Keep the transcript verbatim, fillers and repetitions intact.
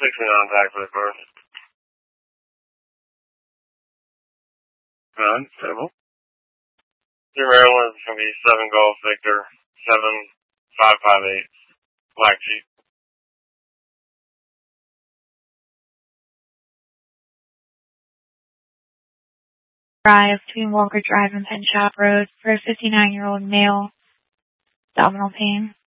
six me on back for the car. Nine, stable. Your Maryland is going to be seven Golf Victor, seven five five eight, Black Jeep. Drive between Walker Drive and Penn Shop Road for a fifty-nine-year-old male, abdominal pain.